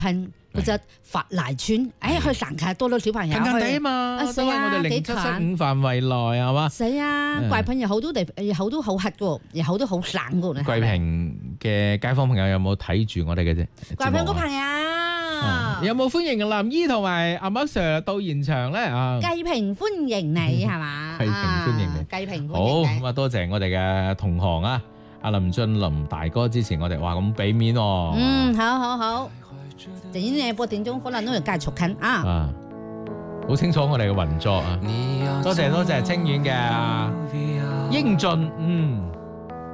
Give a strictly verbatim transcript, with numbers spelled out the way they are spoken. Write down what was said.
噴嗰隻法麗村，哎去行下多咗小朋友近近地啊嘛，都喺我哋零七七五範圍內係嘛？ 係啊，桂屏有好多地，有好多好黑嘅，有好多好省嘅。 桂屏嘅街坊朋友有冇睇住我哋嘅啫？ 桂屏個朋友有冇歡迎林姨同埋阿麥 Sir 到現場咧？啊， 桂屏歡迎你係嘛？ 桂屏歡迎你， 桂屏歡迎你。 好咁啊，多謝我哋嘅同行啊！阿林俊林大哥支持我哋，哇咁俾面喎。 嗯，好好好。就已經播點鐘可能都要繼續近啊！ 啊，好清楚我哋嘅運作啊！多謝多謝清遠嘅英俊，嗯。